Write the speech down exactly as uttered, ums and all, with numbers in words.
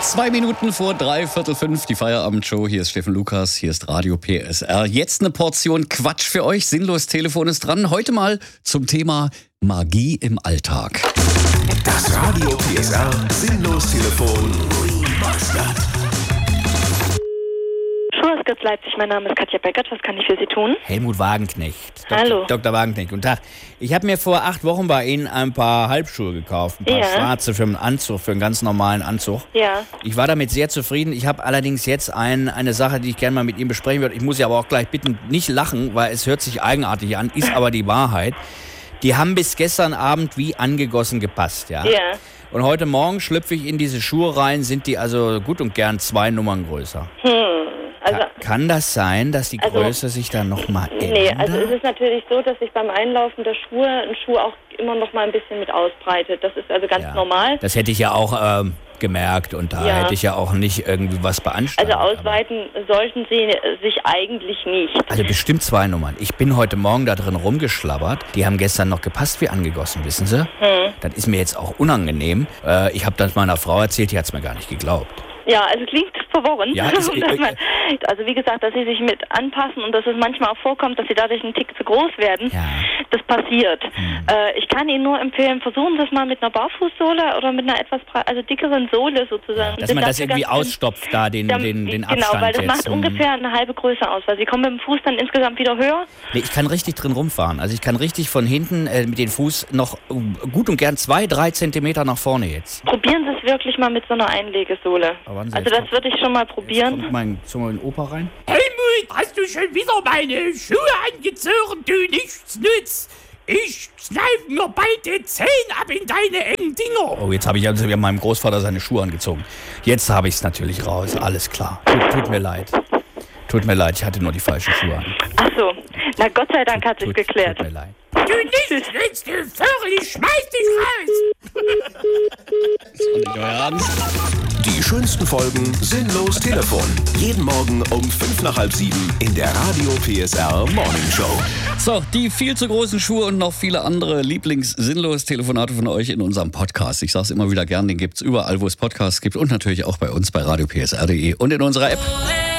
Zwei Minuten vor drei, Viertel fünf, die Feierabendshow. Hier ist Steffen Lukas, hier ist Radio P S R. Jetzt eine Portion Quatsch für euch. Sinnlos Telefon ist dran. Heute mal zum Thema Magie im Alltag. Das Radio P S R Sinnlos Telefon Remastered. Schulausgriff Leipzig, mein Name ist Katja Beckert. Was kann ich für Sie tun? Helmut Wagenknecht. Doktor Hallo. Doktor Wagenknecht, guten Tag. Ich habe mir vor acht Wochen bei Ihnen ein paar Halbschuhe gekauft. Ein paar Ja. schwarze für einen Anzug, für einen ganz normalen Anzug. Ja. Ich war damit sehr zufrieden. Ich habe allerdings jetzt ein, eine Sache, die ich gerne mal mit Ihnen besprechen würde. Ich muss Sie aber auch gleich bitten, nicht lachen, weil es hört sich eigenartig an, ist aber die Wahrheit. Die haben bis gestern Abend wie angegossen gepasst, ja? Ja. Und heute Morgen schlüpfe ich in diese Schuhe rein, sind die also gut und gern zwei Nummern größer. Hm. Also, Ka- Kann das sein, dass die Also, Größe sich dann nochmal ändert? nee, also es ist natürlich so, dass sich beim Einlaufen der Schuhe ein Schuh auch immer noch mal ein bisschen mit ausbreitet. Das ist also ganz Ja. normal. Das hätte ich ja auch ähm, gemerkt und da Ja. hätte ich ja auch nicht irgendwie was Also beanstandet. ausweiten sollten Sie äh, sich eigentlich nicht. Also bestimmt zwei Nummern. Ich bin heute Morgen da drin rumgeschlabbert. Die haben gestern noch gepasst wie angegossen, wissen Sie? Hm. Das ist mir jetzt auch unangenehm. Äh, ich habe das meiner Frau erzählt, die hat es mir gar nicht geglaubt. Ja, also klingt verworren. Ja, ist- Dass man, also wie gesagt, dass sie sich mit anpassen und dass es manchmal auch vorkommt, dass sie dadurch einen Tick zu groß werden. Ja. Das passiert. Hm. Äh, ich kann Ihnen nur empfehlen, versuchen Sie es mal mit einer Barfußsohle oder mit einer etwas bra- also dickeren Sohle sozusagen. Dass Sind man das dafür irgendwie ganz schön- ausstopft, da den, Dann- den, den Abstand Genau, weil das jetzt. macht Hm. ungefähr eine halbe Größe aus, weil Sie kommen mit dem Fuß dann insgesamt wieder höher. Nee, ich kann richtig drin rumfahren. Also ich kann richtig von hinten äh, mit dem Fuß noch äh, gut und gern zwei, drei Zentimeter nach vorne jetzt. Probieren Sie es wirklich mal mit so einer Einlegesohle. Aber warten Sie, Also jetzt das würde ich schon mal Jetzt probieren. kommt mein Zunge in den Opa rein. Helmut, hast du schon wieder meine Schuhe angezogen, du nichts nützt? Ich kneif mir bald die Zehen ab in deine engen Dinger. Oh, jetzt habe ich also meinem Großvater seine Schuhe angezogen. Jetzt habe ich es natürlich raus, alles klar. Tut, tut mir leid. Tut mir leid, ich hatte nur die falschen Schuhe an. Ach so, na Gott sei Dank hat sich Tut, geklärt. Tut mir leid. Du nichts nützt, du Vögel, ich schmeiß dich raus. Und nicht euer Ernst. Die schönsten Folgen Sinnlos Telefon. Jeden Morgen um fünf nach halb sieben in der Radio P S R Morning Show. So, die viel zu großen Schuhe und noch viele andere Lieblings-Sinnlos-Telefonate von euch in unserem Podcast. Ich sage es immer wieder gern, den gibt's überall, wo es Podcasts gibt und natürlich auch bei uns bei radio p s r punkt d e und in unserer App.